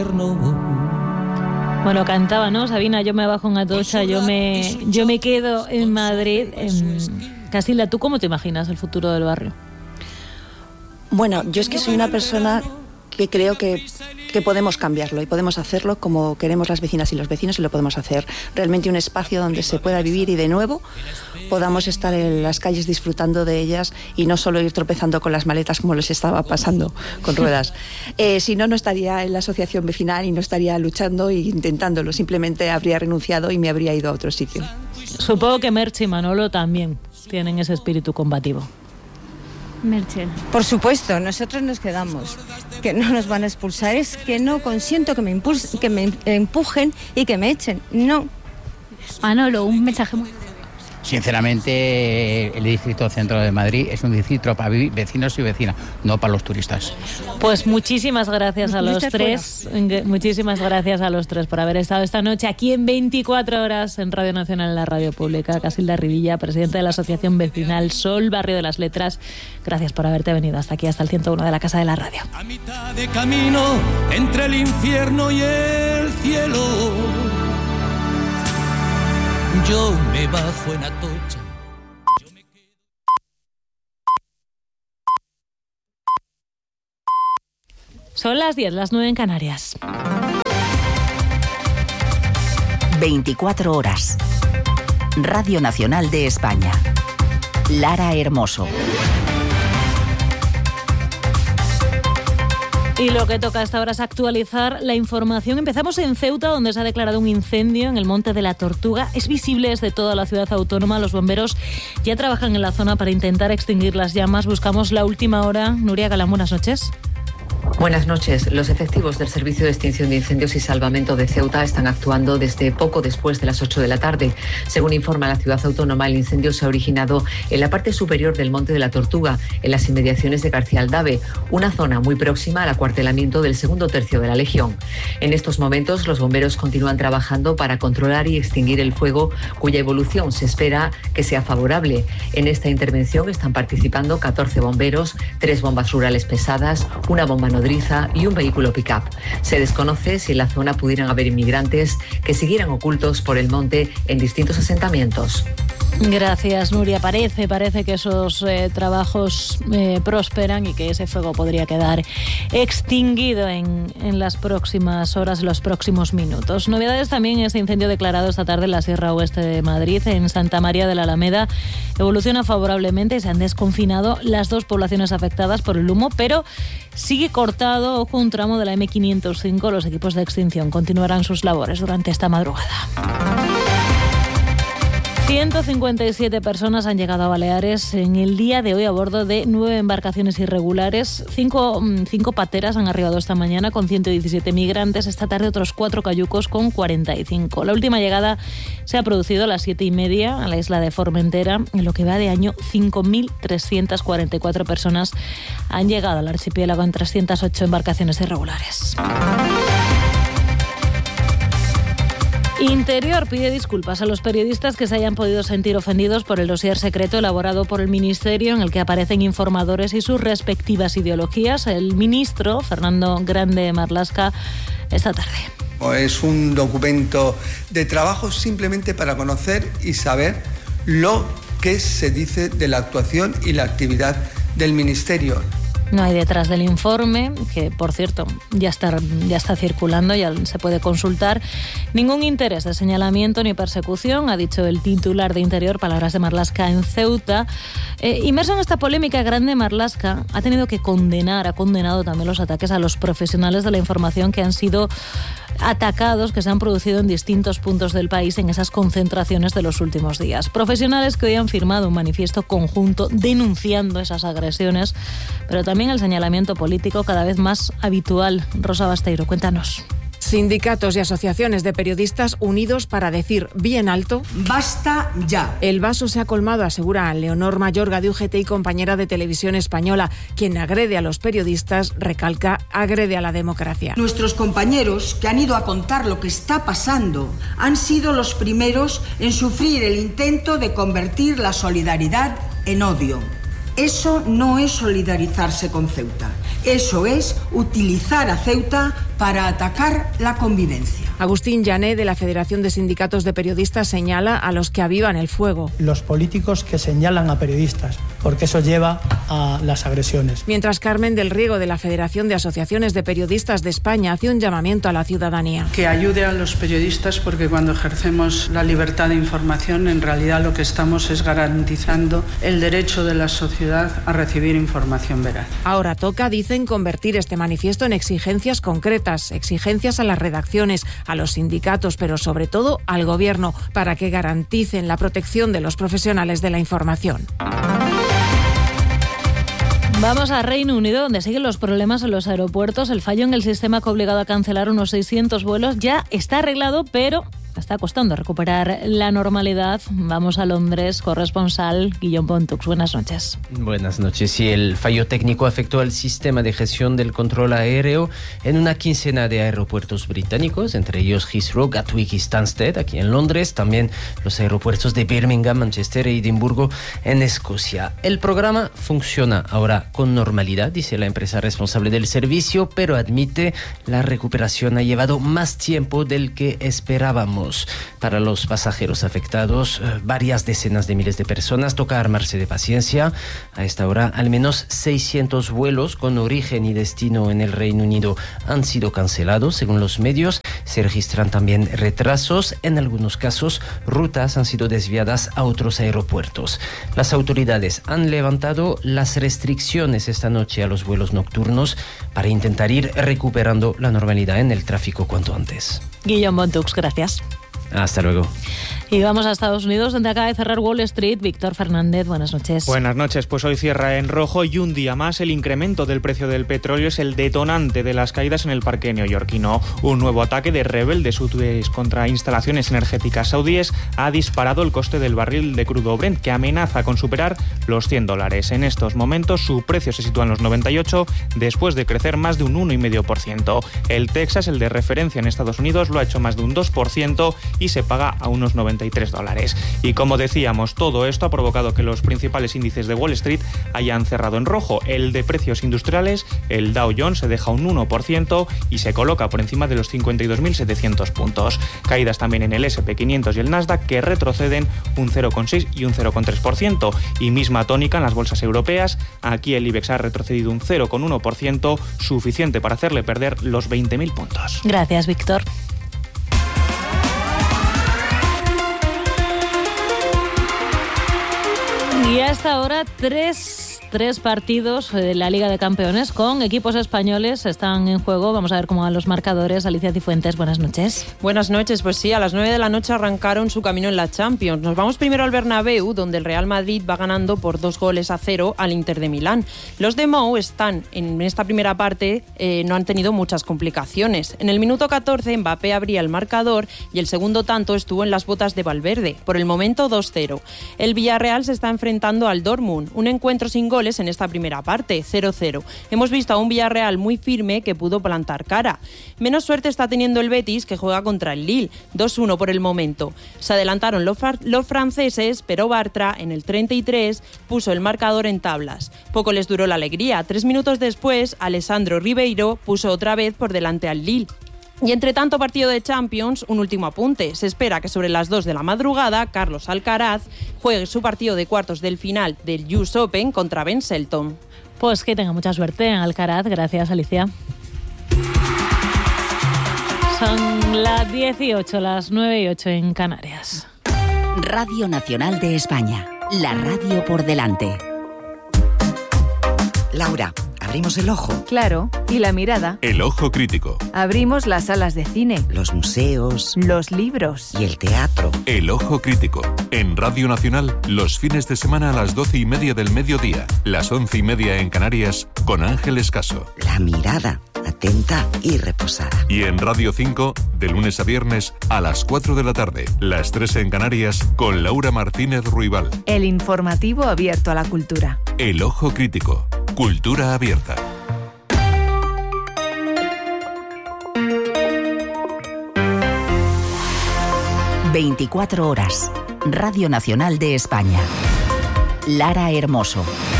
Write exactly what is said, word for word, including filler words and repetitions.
Bueno, cantaba, ¿no? Sabina, yo me bajo en Atocha, yo me, yo me quedo en Madrid. En... Casilda, ¿tú cómo te imaginas el futuro del barrio? Bueno, yo es que soy una persona que creo que, que podemos cambiarlo y podemos hacerlo como queremos las vecinas y los vecinos y lo podemos hacer. Realmente un espacio donde se pueda vivir y de nuevo podamos estar en las calles disfrutando de ellas y no solo ir tropezando con las maletas como les estaba pasando con ruedas. Eh, si no, no estaría en la asociación vecinal y no estaría luchando e intentándolo. Simplemente habría renunciado y me habría ido a otro sitio. Supongo que Merche y Manolo también tienen ese espíritu combativo. Merche. Por supuesto, nosotros nos quedamos. Que no nos van a expulsar, es que no consiento que me, impulsen, que me empujen y que me echen. No. Manolo, un mensaje muy... Sinceramente, el distrito centro de Madrid es un distrito para vivir vecinos y vecinas, no para los turistas. Pues muchísimas gracias los a los tres, fuera. muchísimas gracias a los tres por haber estado esta noche aquí en veinticuatro horas en Radio Nacional, en la radio pública. Casilda Rivilla, presidenta de la Asociación Vecinal Sol, Barrio de las Letras, gracias por haberte venido hasta aquí, hasta el ciento uno de la Casa de la Radio. A mitad de camino entre el infierno y el cielo, yo me bajo en Atocha. Yo me quedo... Son las diez, las nueve en Canarias. veinticuatro horas. Radio Nacional de España. Lara Hermoso. Y lo que toca hasta ahora es actualizar la información. Empezamos en Ceuta, donde se ha declarado un incendio en el Monte de la Tortuga. Es visible desde toda la ciudad autónoma. Los bomberos ya trabajan en la zona para intentar extinguir las llamas. Buscamos la última hora. Nuria Galán, buenas noches. Buenas noches. Los efectivos del Servicio de Extinción de Incendios y Salvamento de Ceuta están actuando desde poco después de las ocho de la tarde. Según informa la ciudad autónoma, el incendio se ha originado en la parte superior del Monte de la Tortuga, en las inmediaciones de García Aldave, una zona muy próxima al acuartelamiento del segundo tercio de la Legión. En estos momentos, los bomberos continúan trabajando para controlar y extinguir el fuego, cuya evolución se espera que sea favorable. En esta intervención están participando catorce bomberos, tres bombas rurales pesadas, una bomba nodriza y un vehículo pick-up. Se desconoce si en la zona pudieran haber inmigrantes que siguieran ocultos por el monte en distintos asentamientos. Gracias, Nuria. Parece, parece que esos eh, trabajos eh, prosperan y que ese fuego podría quedar extinguido en, en las próximas horas, en los próximos minutos. Novedades también en este incendio declarado esta tarde en la Sierra Oeste de Madrid, en Santa María de la Alameda. Evoluciona favorablemente y se han desconfinado las dos poblaciones afectadas por el humo, pero sigue cortado, ojo, un tramo de la eme quinientos cinco. Los equipos de extinción continuarán sus labores durante esta madrugada. ciento cincuenta y siete personas han llegado a Baleares en el día de hoy a bordo de nueve embarcaciones irregulares. Cinco, cinco pateras han arribado esta mañana con ciento diecisiete migrantes. Esta tarde otros cuatro cayucos con cuarenta y cinco. La última llegada se ha producido a las siete y media a la isla de Formentera. En lo que va de año, cinco mil trescientas cuarenta y cuatro personas han llegado al archipiélago en trescientas ocho embarcaciones irregulares. Interior pide disculpas a los periodistas que se hayan podido sentir ofendidos por el dossier secreto elaborado por el Ministerio en el que aparecen informadores y sus respectivas ideologías. El ministro, Fernando Grande Marlaska, esta tarde. Es un documento de trabajo simplemente para conocer y saber lo que se dice de la actuación y la actividad del Ministerio. No hay detrás del informe, que por cierto ya está, ya está circulando, ya se puede consultar, ningún interés de señalamiento ni persecución, ha dicho el titular de Interior, palabras de Marlaska en Ceuta. Eh, inmerso en esta polémica, Grande Marlaska ha tenido que condenar, ha condenado también los ataques a los profesionales de la información que han sido atacados, que se han producido en distintos puntos del país en esas concentraciones de los últimos días. Profesionales que hoy han firmado un manifiesto conjunto denunciando esas agresiones, pero también el señalamiento político cada vez más habitual. Rosa Basteiro, cuéntanos. Sindicatos y asociaciones de periodistas unidos para decir bien alto: ¡basta ya! El vaso se ha colmado, asegura Leonor Mayorga de U G T y compañera de Televisión Española. Quien agrede a los periodistas, recalca, agrede a la democracia. Nuestros compañeros que han ido a contar lo que está pasando han sido los primeros en sufrir el intento de convertir la solidaridad en odio. Eso no es solidarizarse con Ceuta. Eso es utilizar a Ceuta para atacar la convivencia. Agustín Llané, de la Federación de Sindicatos de Periodistas, señala a los que avivan el fuego. Los políticos que señalan a periodistas, porque eso lleva a las agresiones. Mientras Carmen del Riego, de la Federación de Asociaciones de Periodistas de España, hace un llamamiento a la ciudadanía. Que ayude a los periodistas, porque cuando ejercemos la libertad de información, en realidad lo que estamos es garantizando el derecho de la sociedad a recibir información veraz. Ahora toca, dicen, convertir este manifiesto en exigencias concretas, exigencias a las redacciones, a los sindicatos, pero sobre todo al Gobierno, para que garanticen la protección de los profesionales de la información. Vamos a Reino Unido, donde siguen los problemas en los aeropuertos. El fallo en el sistema que ha obligado a cancelar unos seiscientos vuelos ya está arreglado, pero está costando recuperar la normalidad. Vamos a Londres, corresponsal Guillaume Pontux. Buenas noches. Buenas noches. Sí, el fallo técnico afectó al sistema de gestión del control aéreo en una quincena de aeropuertos británicos, entre ellos Heathrow, Gatwick y Stansted, aquí en Londres, también los aeropuertos de Birmingham, Manchester e Edimburgo, en Escocia. El programa funciona ahora con normalidad, dice la empresa responsable del servicio, pero admite la recuperación ha llevado más tiempo del que esperábamos. Para los pasajeros afectados, varias decenas de miles de personas, toca armarse de paciencia. A esta hora, al menos seiscientos vuelos con origen y destino en el Reino Unido han sido cancelados, según los medios. Se registran también retrasos. En algunos casos, rutas han sido desviadas a otros aeropuertos. Las autoridades han levantado las restricciones esta noche a los vuelos nocturnos para intentar ir recuperando la normalidad en el tráfico cuanto antes. Guillaume Pontux, gracias. Hasta luego. Y vamos a Estados Unidos, donde acaba de cerrar Wall Street. Víctor Fernández, buenas noches. Buenas noches. Pues hoy cierra en rojo y un día más el incremento del precio del petróleo es el detonante de las caídas en el parque neoyorquino. Un nuevo ataque de rebeldes hutíes contra instalaciones energéticas saudíes ha disparado el coste del barril de crudo Brent, que amenaza con superar los cien dólares. En estos momentos su precio se sitúa en los noventa y ocho, después de crecer más de un uno coma cinco por ciento. El Texas, el de referencia en Estados Unidos, lo ha hecho más de un dos por ciento y se paga a unos noventa y tres dólares. Y como decíamos, todo esto ha provocado que los principales índices de Wall Street hayan cerrado en rojo. El de precios industriales, el Dow Jones, se deja un uno por ciento y se coloca por encima de los cincuenta y dos mil setecientos puntos. Caídas también en el ese and pe quinientos y el Nasdaq, que retroceden un cero coma seis y un cero coma tres por ciento. Y misma tónica en las bolsas europeas. Aquí el IBEX ha retrocedido un cero coma uno por ciento, suficiente para hacerle perder los veinte mil puntos. Gracias, Víctor. Y hasta ahora tres, tres partidos de la Liga de Campeones con equipos españoles están en juego. Vamos a ver cómo van los marcadores. Alicia Cifuentes, buenas noches. Buenas noches. Pues sí, a las nueve de la noche arrancaron su camino en la Champions. Nos vamos primero al Bernabéu, donde el Real Madrid va ganando por dos goles a cero al Inter de Milán. Los de Mou están en esta primera parte, eh, no han tenido muchas complicaciones. En el minuto catorce, Mbappé abría el marcador y el segundo tanto estuvo en las botas de Valverde. Por el momento, dos cero. El Villarreal se está enfrentando al Dortmund, un encuentro sin goles en esta primera parte, cero cero. Hemos visto a un Villarreal muy firme que pudo plantar cara. Menos suerte está teniendo el Betis, que juega contra el Lille, dos uno por el momento. Se adelantaron los, los franceses, pero Bartra en el treinta y tres puso el marcador en tablas. Poco les duró la alegría. Tres minutos después, Alessandro Ribeiro puso otra vez por delante al Lille. Y entre tanto partido de Champions, un último apunte. Se espera que sobre las dos de la madrugada, Carlos Alcaraz juegue su partido de cuartos del final del U S Open contra Ben Shelton. Pues que tenga mucha suerte en Alcaraz. Gracias, Alicia. Son las dieciocho, las nueve y ocho en Canarias. Radio Nacional de España. La radio por delante. Laura, ¿abrimos el ojo? Claro, y la mirada. El ojo crítico. Abrimos las salas de cine. Los museos. Los libros. Y el teatro. El ojo crítico. En Radio Nacional, los fines de semana a las doce y media del mediodía, las once y media en Canarias, con Ángeles Caso. La mirada, atenta y reposada. Y en Radio cinco, de lunes a viernes, a las cuatro de la tarde, las tres en Canarias, con Laura Martínez Ruibal. El informativo abierto a la cultura. El ojo crítico. Cultura abierta. veinticuatro horas. Radio Nacional de España. Lara Hermoso.